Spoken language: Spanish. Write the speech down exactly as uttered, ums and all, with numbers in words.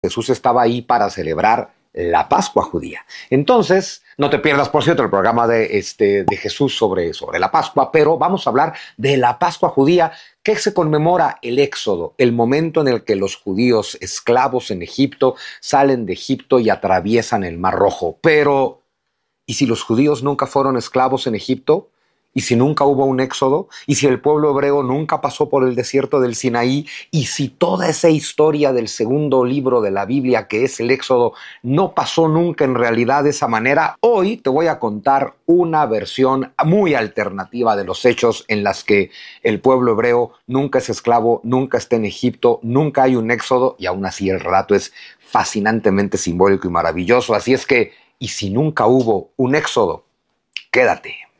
Jesús estaba ahí para celebrar la Pascua judía. Entonces, no te pierdas, por cierto, el programa de, este, de Jesús sobre, sobre la Pascua, pero vamos a hablar de la Pascua judía, que se conmemora el Éxodo, el momento en el que los judíos esclavos en Egipto salen de Egipto y atraviesan el Mar Rojo. Pero, ¿y si los judíos nunca fueron esclavos en Egipto? ¿Y si nunca hubo un éxodo? ¿Y si el pueblo hebreo nunca pasó por el desierto del Sinaí? ¿Y si toda esa historia del segundo libro de la Biblia, que es el Éxodo, no pasó nunca en realidad de esa manera? Hoy te voy a contar una versión muy alternativa de los hechos en las que el pueblo hebreo nunca es esclavo, nunca está en Egipto, nunca hay un éxodo, y aún así el relato es fascinantemente simbólico y maravilloso. Así es que, ¿y si nunca hubo un éxodo? Quédate.